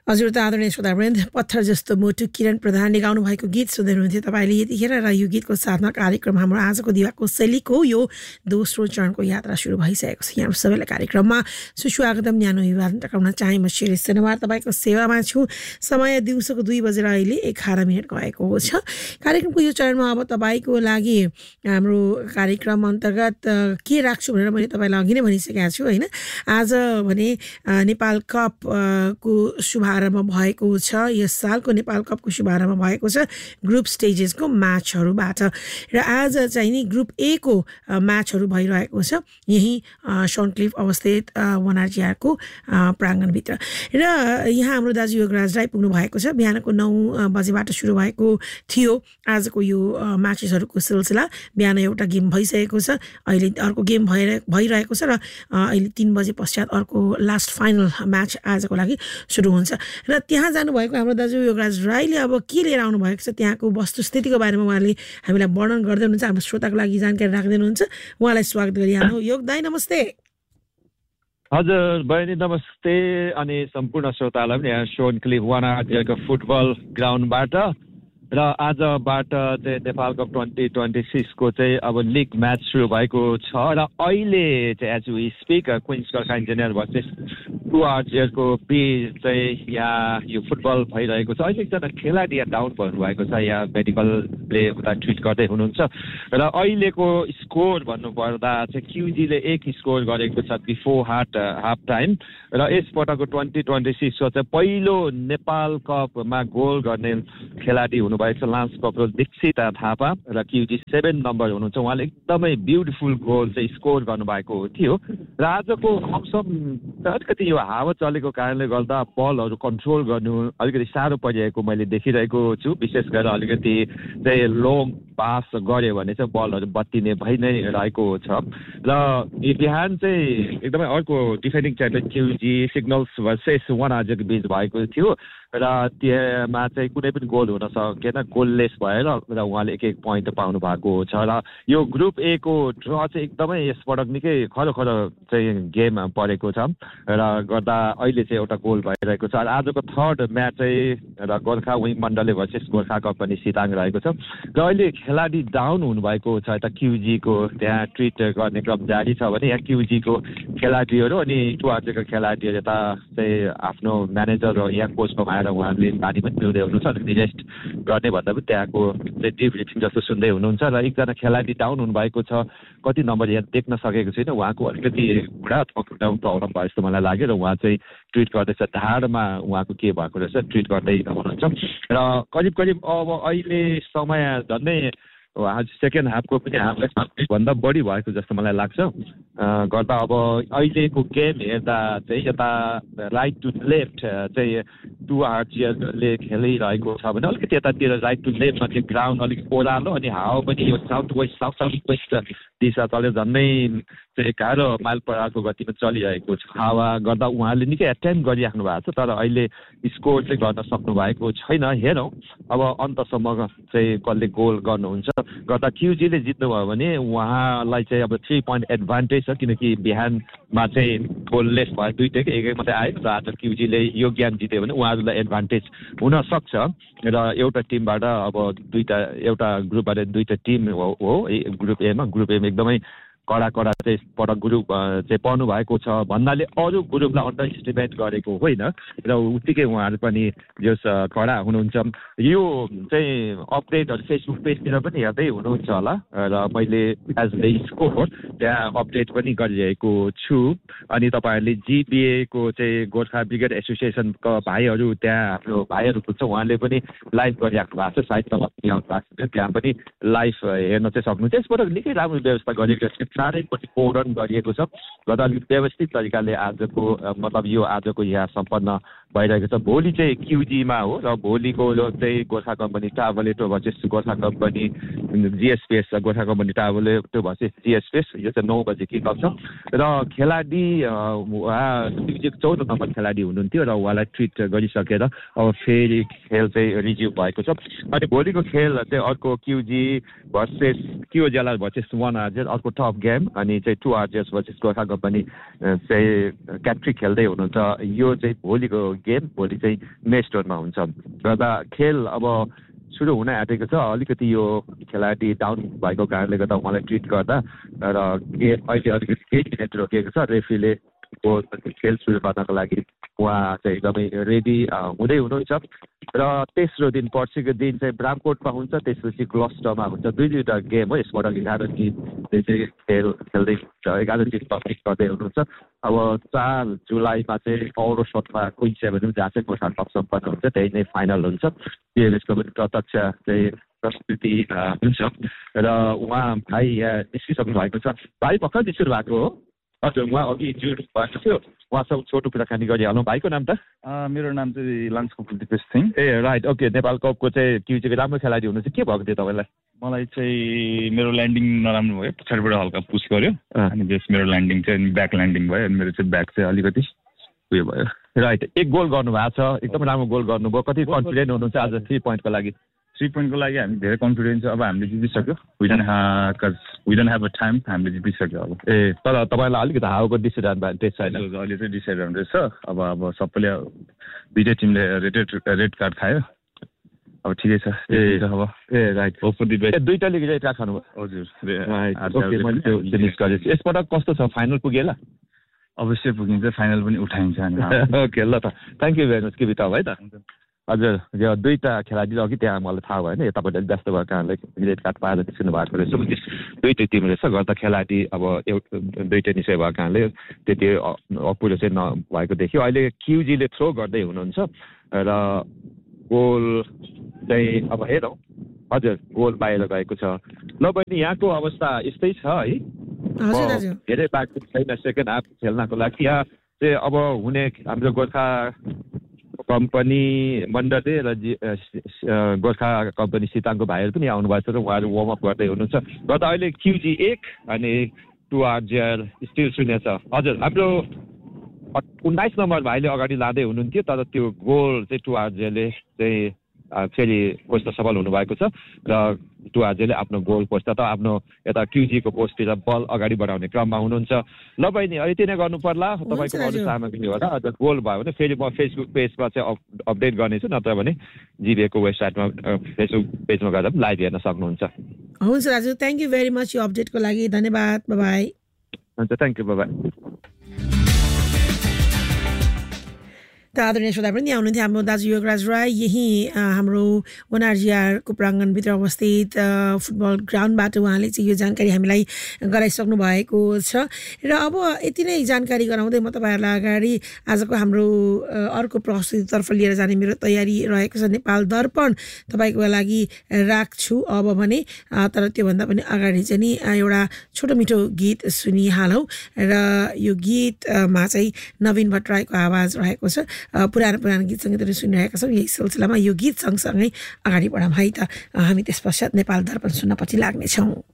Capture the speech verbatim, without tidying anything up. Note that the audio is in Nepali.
हजुर त आदरणीय श्रोतावृन्द, पत्थर जस्तो मुटु किरण प्रधानले गाउनु भएको गीत सुन्दै हुनुहुन्थ्यो तपाईँले यतिखेर। र यो गीतको साथमा कार्यक्रम हाम्रो आजको दिवाको शैलीको यो दोस्रो चरणको यात्रा सुरु भइसकेको छ। यहाँ सबैलाई कार्यक्रममा सुस्वागतम, न्यानो अभिवादन टकाउन चाहे। म शिरी शनिबार तपाईँको सेवामा छु। समय दिउँसोको दुई बजेर अहिले एघार मिनट गएको छ। कार्यक्रमको यो चरणमा अब तपाईँको लागि हाम्रो कार्यक्रम अन्तर्गत के राख्छु भनेर मैले तपाईँलाई अघि नै भनिसकेको छु होइन। आज भने नेपाल कप को शुभारम्भ भएको छ। यस सालको नेपाल कपको शुभारम्भ भएको छ ग्रुप स्टेजेसको म्याचहरूबाट। र आज चाहिँ नि ग्रुप ए को म्याचहरू भइरहेको छ यही सनक्लिफ अवस्थित वनआरजिआरको प्राङ्गणभित्र। र यहाँ हाम्रो दाजु योगराज राई पुग्नु भएको छ। बिहानको नौ बजेबाट सुरु भएको थियो आजको यो म्याचेसहरूको सिलसिला। बिहान एउटा गेम भइसकेको छ, अहिले अर्को गेम भएर भइरहेको छ र अहिले तिन बजे पश्चात अर्को लास्ट फाइनल म्याच आजको लागि सुरु हुन्छ। र त्यहाँ जानुभएको हाम्रो दाजु योगराज राईले अब के लिएर आउनु भएको छ, त्यहाँको वस्तुस्थितिको बारेमा उहाँले हामीलाई वर्णन गर्दै हुनुहुन्छ, हाम्रो श्रोताको लागि जानकारी राखिदिनुहुन्छ। उहाँलाई स्वागत गरिहाल्नु। योग दाई नमस्ते। हजुर बहिनी नमस्ते, अनि सम्पूर्ण श्रोतालाई पनि यहाँ सनक्लिफ वनआरजिआरको फुटबल ग्राउन्डबाट। र आजबाट चाहिँ नेपाल कप ट्वेन्टी ट्वेन्टी सिक्सको चाहिँ अब लिग म्याच सुरु भएको छ। र अहिले चाहिँ as we speak Queens Gorkha engineer versus वनआरजिआरको बिच चाहिँ यहाँ यो फुटबल भइरहेको छ। अहिले एकजना खेलाडी यहाँ डाउन भन्नुभएको छ, यहाँ मेडिकलले उता ट्रिट गर्दै हुनुहुन्छ। र अहिलेको स्कोर भन्नुपर्दा चाहिँ क्युजीले एक स्कोर गरेको छ बिफोर हाफ हाफ टाइम। र यसपटकको ट्वेन्टी ट्वेन्टी सिक्सको चाहिँ पहिलो नेपाल कपमा गोल गर्ने खेलाडी हुनुभएको छ लान्स कपरोल दीक्षिता थापा। र क्युजी सेभेन नम्बर हुनुहुन्छ, उहाँले एकदमै ब्युटिफुल गोल चाहिँ स्कोर गर्नुभएको थियो। र आजको मौसम अलिकति यो हावा चलेको कारणले गर्दा बलहरू कन्ट्रोल गर्नु अलिकति साह्रो परिरहेको मैले देखिरहेको छु। विशेष गरेर अलिकति चाहिँ लङ पास गऱ्यो भने चाहिँ बलहरू बत्तिने भइ नै रहेको छ। र बिहान चाहिँ एकदमै अर्को डिफेन्डिङ च्याम्पियन क्युजी सिग्नल्स भर्सेस वनआरजिआरको बिच भएको थियो। र त्यसमा चाहिँ कुनै पनि गोल हुन सकेन, गोललेस भएर र उहाँले एक एक पोइन्ट पाउनु भएको छ। र यो ग्रुप ए को ड्र चाहिँ एकदमै यसपटक निकै खरो खरो चाहिँ गेम परेको छ र गर्दा अहिले चाहिँ एउटा गोल भइरहेको छ। र आजको थर्ड म्याच चाहिँ र गोर्खा विङ मण्डलले भर्सेस गोर्खा कम्पनी सिताङ रहेको छ। र अहिले खेलाडी डाउन हुनुभएको छ यता क्युजीको, त्यहाँ ट्रिट गर्ने क्रम जारी छ भने यहाँ क्युजीको खेलाडीहरू अनि वनआरजिआरको खेलाडीहरू यता चाहिँ आफ्नो म्यानेजर र यहाँ कोचको आएर उहाँहरूले पानी पनि पिउँदै हुनुहुन्छ, अलिकति रेस्ट गर्ने भन्दा पनि त्यहाँको चाहिँ डिब्रिफिङ जस्तो सुन्दै हुनुहुन्छ। र एकजना खेलाडी डाउन हुनुभएको छ, कति नम्बर यहाँ देख्न सकेको छैन, उहाँको अलिकति खुट्टा अथवा खुट्टामा प्रब्लम भयो जस्तो मलाई लाग्यो। र उहाँ चाहिँ ट्रिट गर्दैछ, ढाडमा उहाँको के भएको रहेछ, ट्रिट गर्दै हुनुहुन्छ। र करिब करिब अब अहिले समय झन्डै सेकेन्ड हाफको पनि हाफलाई भन्दा बढी भएको जस्तो मलाई लाग्छ। गर्दा अब अहिलेको गेम हेर्दा चाहिँ यता राइट टु लेफ्ट चाहिँ वनआरजिआरले खेलिरहेको छ भने अलिकति यतातिर राइट टु लेफ्टमा चाहिँ ग्राउन्ड अलिक ओह्रालो अनि हावा पनि यो south west south south west दिशा चल्यो, झन्डै चाहिँ एघार माइल पर आवरको गतिमा चलिरहेको छ हावा। गर्दा उहाँले निकै एटेम्प गरिराख्नु भएको छ, तर अहिले स्कोर चाहिँ गर्न सक्नु भएको छैन। हेरौँ अब अन्तसम्म चाहिँ कसले गोल गर्नुहुन्छ। गर्दा क्युजीले जित्नुभयो भने उहाँलाई चाहिँ अब थ्री पोइन्ट एडभान्टेज छ, किनकि बिहानमा चाहिँ गोललेस भयो, दुइटैको एक एक मात्रै आयो। र आज क्युजीले यो गेम जित्यो भने उहाँहरूलाई एडभान्टेज हुनसक्छ। र एउटा टिमबाट अब दुईवटा एउटा ग्रुपबाट दुईवटा टिम हो हो ग्रुप एमा ग्रुप एमा एकदमै कडा कडा चाहिँ पटक ग्रुप चाहिँ पर्नु भएको छ भन्नाले अरू ग्रुपलाई अन्डर एस्टिमेट गरेको होइन। र उत्तिकै उहाँहरू पनि जस कडा हुनुहुन्छ। यो चाहिँ अपडेटहरू फेसबुक पेजतिर पनि हेर्दै हुनुहुन्छ होला, र मैले एज द स्कोर त्यहाँ अपडेट पनि गरिरहेको छु। अनि तपाईँहरूले जिबिएको चाहिँ गोर्खा ब्रिगेड एसोसिएसनका भाइहरू त्यहाँ हाम्रो भाइहरू हुन्छ, उहाँले पनि लाइभ गरिराख्नु भएको छ, सायद तपाईँ आउनु भएको छ, त्यहाँ पनि लाइभ हेर्न चाहिँ सक्नुहुन्छ। यसबाट निकै राम्रो व्यवस्था गरिएको छ, चारैपट्टि कोडन गरिएको छ, गर्दा अलिक व्यवस्थित तरिकाले आजको मतलब यो आजको यहाँ सम्पन्न भइरहेको छ। भोलि चाहिँ क्युजीमा हो र भोलिको चाहिँ Gorkha company टाभलेटो versus Gorkha company जिएसपिएस Gorkha company टाभलेटो versus जिएसपिएस यो चाहिँ नौ बजे किक अफ छ। र खेलाडी उहाँ चौध नम्बर खेलाडी हुनुहुन्थ्यो र उहाँलाई ट्रिट गरिसकेर अब फेरि खेल चाहिँ रिज्यु भएको छ। अनि भोलिको खेल चाहिँ अर्को क्युजी भर्सेस क्युजेएलआर भर्सेस वनआरजिआर अर्को टप गेम, अनि चाहिँ टु आरजिएस भर्सेस गोर्खा कम्पनी चाहिँ क्याट्रिक खेल्दै हुनुहुन्छ। यो चाहिँ भोलिको गेम भोलि चाहिँ मेस्टोनमा हुन्छ गर्दा खेल अब सुरु हुन आँटेको छ अलिकति यो खेलाडी डाउन भएको कारणले गर्दा उहाँलाई ट्रिट गर्दा र गेम अहिले अलिकति केही मिनट रोकिएको छ रेफ्रीले खेल सुरु गर्नको लागि उहाँ चाहिँ एकदमै रेडी हुँदै हुनुहुन्छ र तेस्रो दिन पर्सिको दिन चाहिँ ब्रामकोटमा हुन्छ त्यसपछि क्लस्टरमा हुन्छ दुई दुईवटा गेम हो यसबाट एघार टिमले चाहिँ खेल खेल्दै एघार टिम कम्पिट गर्दै हुनुहुन्छ अब चार जुलाईमा चाहिँ औरोसटमा क्विन सेभेन जहाँ चाहिँ गोर्खा कप सम्पन्न हुन्छ त्यही नै फाइनल हुन्छ पिएलएसको पनि प्रत्यक्ष चाहिँ प्रस्तुति हुन्छ र उहाँ भाइ यहाँ निस्किसक्नु भएको छ भाइ भर्खर निस्किनु भएको हो हजुर उहाँ अघि जुन भएको थियो उहाँसँग छोटो कुराकानी गरिहाल्नु भाइको नाम त मेरो नाम चाहिँ लान्स कपुल दिपेश सिंह ए राइट ओके नेपाल कपको चाहिँ क्युजीको राम्रो खेलाडी हुनुहुन्छ के भएको थियो तपाईँलाई मलाई चाहिँ मेरो ल्यान्डिङ नराम्रो भयो पछाडिबाट हल्का पुस गर्यो अनि त्यस मेरो ल्यान्डिङ चाहिँ ब्याक ल्यान्डिङ भयो अनि मेरो चाहिँ ब्याक चाहिँ अलिकति उयो भयो राइट एक गोल गर्नुभएको छ एकदम राम्रो गोल गर्नुभयो कति कन्फिडेन्ट हुनुहुन्छ आज थ्री पोइन्टको लागि थ्री पोइन्टको लागि हामी धेरै कन्फिडेन्स छ अब हामीले जितिसक्यो विडन कज विडन हेभ अ टाइम हामीले जितिसक्यो अब ए तर तपाईँलाई अलिकति हावाको डिसएडभान्टेज छैन अहिले चाहिँ डिसएडभान्टेज छ अब अब सबैले दुइटै टिमले रेड रेड कार्ड खायो अब ठिकै छ ए अब ए राइट होपफुली दुईटा लिग रेड कार्ड खानुभयो हजुर यसपटक कस्तो छ फाइनल पुगेला अवश्य पुगिन्छ फाइनल पनि उठाइन्छ ओके ल त थ्याङ्क यू भेरी मच के बिता है त हजुर यो दुईवटा खेलाडी अघि त्यहाँ मलाई थाहा भएन यो तपाईँले व्यस्त भएको कारणले रेड कार्ड पाएर निस्किनु भएको रहेछ दुईटै टिम रहेछ गर्दा खेलाडी अब एउटा दुईटै निस्किएको भएको कारणले त्यति अपुरो चाहिँ नभएको देखियो अहिले क्युजीले थ्रो गर्दै हुनुहुन्छ र गोल चाहिँ अब हेरौँ हजुर गोल बाहिर गएको छ ल बहिनी यहाँको अवस्था यस्तै छ है धेरै बाँकी छैन सेकेन्ड हाफ खेल्नको लागि यहाँ चाहिँ अब हुने हाम्रो गोर्खा कम्पनी मण्डलले र गोर्खा कम्पनी सिताङको भाइहरू पनि आउनुभएको छ र उहाँहरू वार्मअप गर्दै हुनुहुन्छ गर्दा अहिले क्युजी एक अनि टु आरजिआर स्टिल शून्य छ हजुर हाम्रो उन्नाइस नम्बर भाइले अगाडि लाँदै हुनुहुन्थ्यो तर त्यो गोल चाहिँ टु आरजिआरले चाहिँ फेरि पोस्ट सफल हुनुभएको छ र टु आरजिआरले आफ्नो गोल पोस्ट त आफ्नो यता क्युजीको पोस्टतिर बल अगाडि बढाउने क्रममा हुनुहुन्छ ल बहिनी अहिले त्यही नै गर्नु पर्ला तपाईँको अरू सामग्री होला अझ गोल भयो भने फेरि म फेसबुक पेजमा चाहिँ अपडेट गर्नेछु नत्र भने जिबिएको वेबसाइटमा फेसबुक पेजमा गर्दा पनि लाइभ हेर्न सक्नुहुन्छ हुन्छ दाजु थ्याङ्क यू भेरी मच यो अपडेटको लागि धन्यवाद बाई हुन्छ थ्याङ्क यू बाई त आदरणीय श्रोता पनि आउनुहुन्थ्यो हाम्रो दाजु योगराज राई यही हाम्रो ओनआरजिआरको प्राङ्गणभित्र अवस्थित फुटबल ग्राउन्डबाट उहाँले चाहिँ यो जानकारी हामीलाई गराइसक्नु भएको छ र अब यति नै जानकारी गराउँदै म तपाईँहरूलाई अगाडि आजको हाम्रो अर्को प्रस्तुतितर्फ लिएर जाने मेरो तयारी रहेको छ नेपाल दर्पण तपाईँको लागि राख्छु अब भने तर त्योभन्दा पनि अगाडि चाहिँ नि एउटा छोटो मिठो गीत सुनिहालौँ र यो गीतमा चाहिँ नवीन भट्टराईको आवाज रहेको छ पुरानो पुरानो गीत सङ्गीतहरू सुनिरहेका छौँ यही सिलसिलामा यो गीत सँगसँगै अगाडि बढाउँ है त हामी त्यस पश्चात नेपाल दर्पण सुन्न पछि लाग्नेछौँ